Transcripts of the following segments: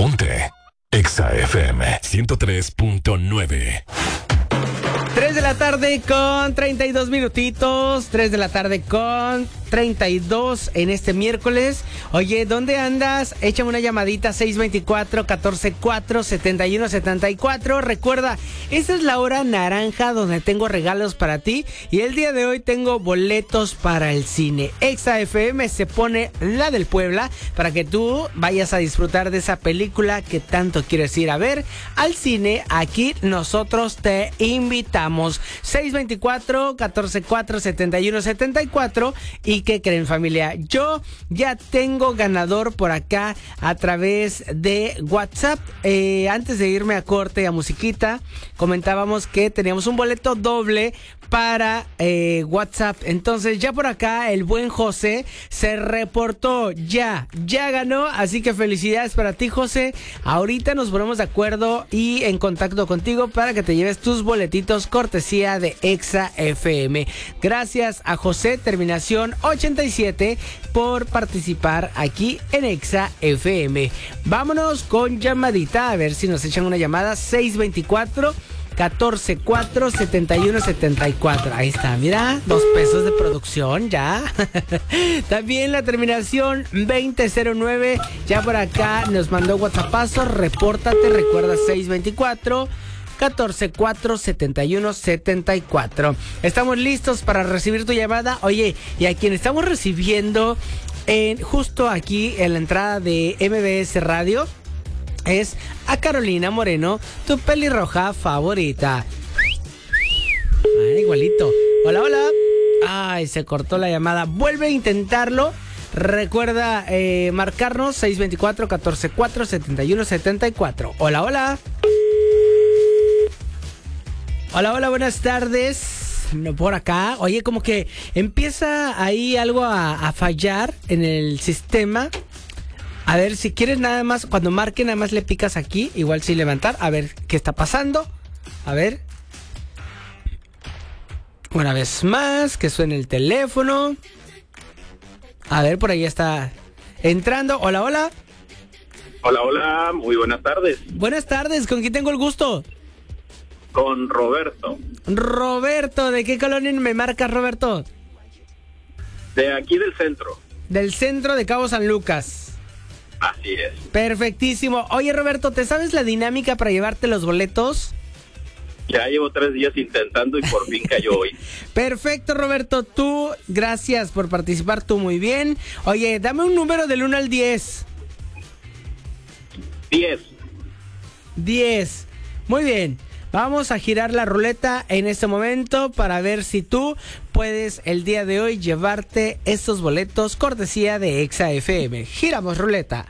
Ponte Exa FM 103.9. 3 de la tarde con 32 minutitos. 3 de la tarde con 32 en este miércoles. Oye, ¿dónde andas? Échame una llamadita 624-14-4-71-74. Recuerda, esta es la hora naranja donde tengo regalos para ti. Y el día de hoy tengo boletos para el cine. Exa FM se pone la del Puebla para que tú vayas a disfrutar de esa película que tanto quieres ir a ver al cine. Aquí nosotros te invitamos. 624-14-4-71-74. ¿Y qué creen, familia? Yo ya tengo ganador por acá a través de WhatsApp. Antes de irme a corte, a musiquita, comentábamos que teníamos un boleto doble para WhatsApp. Entonces ya por acá el buen José se reportó, ya ganó, así que felicidades para ti, José. Ahorita nos ponemos de acuerdo y en contacto contigo para que te lleves tus boletitos cortesía de Exa FM. Gracias a José, terminación 87, por participar aquí en Exa FM. Vámonos con llamadita, a ver si nos echan una llamada. 624-14-4-71-74. Ahí está, mira, 2 pesos de producción, ya. También la terminación 2009, ya por acá nos mandó WhatsAppazo. Repórtate, recuerda 624-14-4-71-74. Estamos listos para recibir tu llamada. Oye, y a quien estamos recibiendo justo aquí en la entrada de MBS Radio es a Carolina Moreno, tu pelirroja favorita. Ay, igualito. Hola. Ay, se cortó la llamada. Vuelve a intentarlo. Recuerda marcarnos 624-14-4-71-74. Hola. Hola, buenas tardes. Por acá. Oye, como que empieza ahí algo a fallar en el sistema. A ver, si quieres nada más, cuando marque nada más le picas aquí, igual sin levantar, a ver qué está pasando. A ver. Una vez más, que suene el teléfono. A ver, por ahí está entrando. Hola. Hola, muy buenas tardes. Buenas tardes, ¿con quién tengo el gusto? Con Roberto. Roberto, ¿de qué colonia me marcas, Roberto? De aquí del centro. Del centro de Cabo San Lucas. Así es. Perfectísimo. Oye, Roberto, ¿te sabes la dinámica para llevarte los boletos? Ya llevo 3 días intentando y por fin cayó hoy. Perfecto, Roberto. Tú, gracias por participar, tú muy bien. Oye, dame un número del 1 al 10. 10. Muy bien. Vamos a girar la ruleta en este momento para ver si tú puedes el día de hoy llevarte estos boletos cortesía de Exa FM. Giramos ruleta.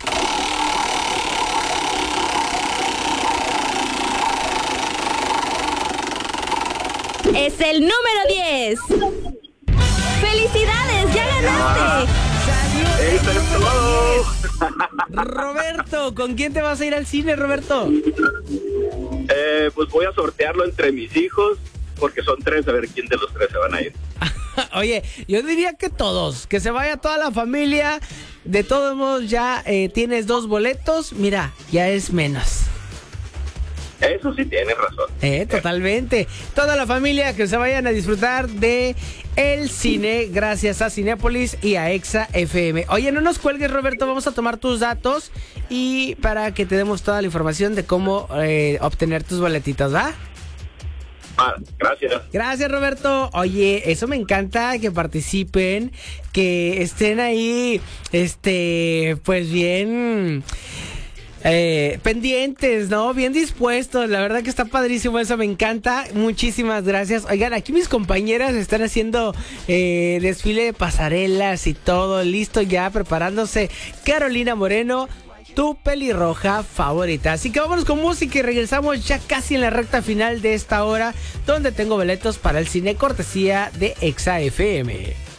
Es el número 10. ¡Felicidades! ¡Ya ganaste! ¡Eso es todo! Roberto, ¿con quién te vas a ir al cine, Roberto? Pues voy a sortearlo entre mis hijos, porque son 3, a ver quién de los 3 se van a ir. Oye, yo diría que todos, que se vaya toda la familia. De todos modos, ya tienes 2 boletos. Mira, ya es menos. Eso sí tienes razón. Totalmente. Toda la familia que se vayan a disfrutar de el cine gracias a Cinépolis y a Exa FM. Oye, no nos cuelgues, Roberto, vamos a tomar tus datos y para que te demos toda la información de cómo obtener tus boletitos, ¿va? Gracias. Gracias, Roberto. Oye, eso me encanta, que participen, que estén ahí, pues bien... pendientes, ¿no? Bien dispuestos. La verdad que está padrísimo, eso me encanta. Muchísimas gracias. Oigan, aquí mis compañeras están haciendo desfile de pasarelas y todo listo ya, preparándose. Carolina Moreno, tu pelirroja favorita. Así que vámonos con música y regresamos ya casi en la recta final de esta hora, donde tengo boletos para el cine cortesía de Exa FM.